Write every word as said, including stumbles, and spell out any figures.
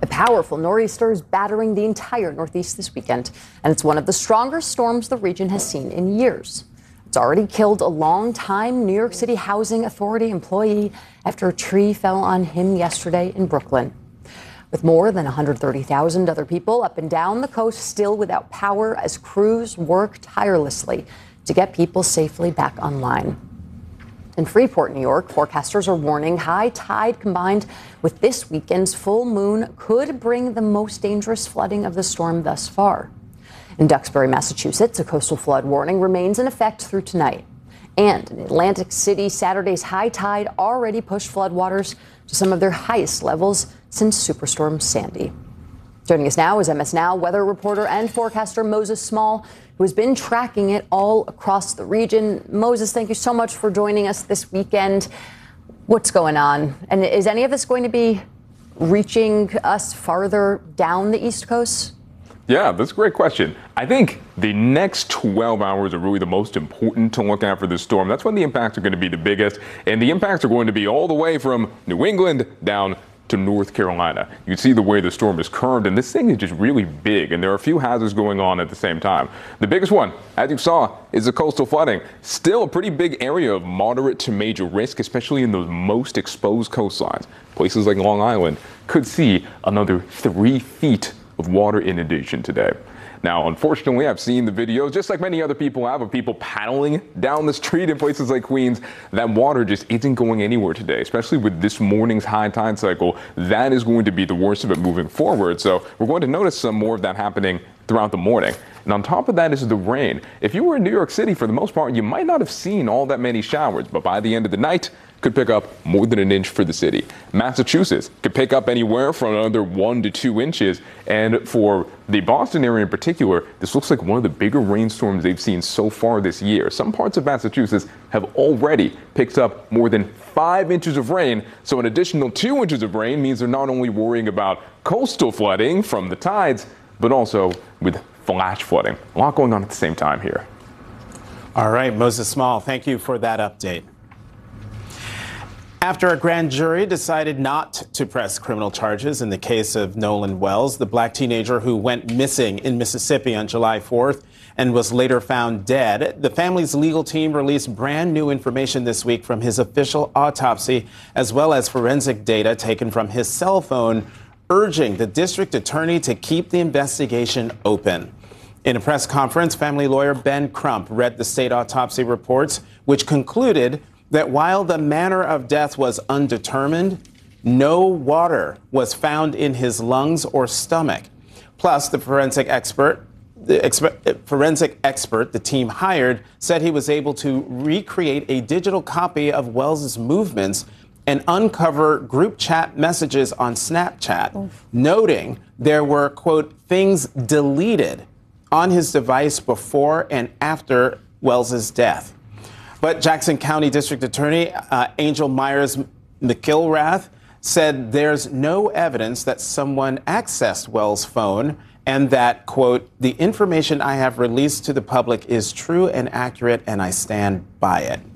A powerful nor'easter is battering the entire Northeast this weekend, and it's one of the strongest storms the region has seen in years. It's already killed a longtime New York City Housing Authority employee after a tree fell on him yesterday in Brooklyn. With more than one hundred thirty thousand other people up and down the coast still without power as crews work tirelessly to get people safely back online. In Freeport, New York, forecasters are warning high tide combined with this weekend's full moon could bring the most dangerous flooding of the storm thus far. In Duxbury, Massachusetts, a coastal flood warning remains in effect through tonight. And in Atlantic City, Saturday's high tide already pushed floodwaters to some of their highest levels since Superstorm Sandy. Joining us now is M S Now weather reporter and forecaster Moses Small, who has been tracking it all across the region. Moses, thank you so much for joining us this weekend. What's going on? And is any of this going to be reaching us farther down the East Coast? Yeah, that's a great question. I think the next twelve hours are really the most important to look at for this storm. That's when the impacts are going to be the biggest. And the impacts are going to be all the way from New England down to North Carolina. You can see the way the storm is curved, and this thing is just really big, and there are a few hazards going on at the same time. The biggest one, as you saw, is the coastal flooding. Still a pretty big area of moderate to major risk, especially in those most exposed coastlines. Places like Long Island could see another three feet of water inundation today. Now, unfortunately, I've seen the videos, just like many other people have, of people paddling down the street in places like Queens. That water just isn't going anywhere today, especially with this morning's high tide cycle. That is going to be the worst of it moving forward. So we're going to notice some more of that happening throughout the morning. And on top of that is the rain. If you were in New York City, for the most part, you might not have seen all that many showers, but by the end of the night, could pick up more than an inch for the city. Massachusetts could pick up anywhere from another one to two inches. And for the Boston area in particular, this looks like one of the bigger rainstorms they've seen so far this year. Some parts of Massachusetts have already picked up more than five inches of rain. So an additional two inches of rain means they're not only worrying about coastal flooding from the tides, but also with flash flooding. A lot going on at the same time here. All right, Moses Small, thank you for that update. After a grand jury decided not to press criminal charges in the case of Nolan Wells, the black teenager who went missing in Mississippi on July fourth and was later found dead, the family's legal team released brand new information this week from his official autopsy, as well as forensic data taken from his cell phone, urging the district attorney to keep the investigation open. In a press conference, family lawyer Ben Crump read the state autopsy reports, which concluded that while the manner of death was undetermined, no water was found in his lungs or stomach. Plus, the forensic expert, the exp- forensic expert the team hired said he was able to recreate a digital copy of Wells's movements and uncover group chat messages on Snapchat, Oof. noting there were, quote, things deleted on his device before and after Wells's death. But Jackson County District Attorney uh, Angel Myers McIlrath said there's no evidence that someone accessed Wells' phone and that, quote, the information I have released to the public is true and accurate and I stand by it.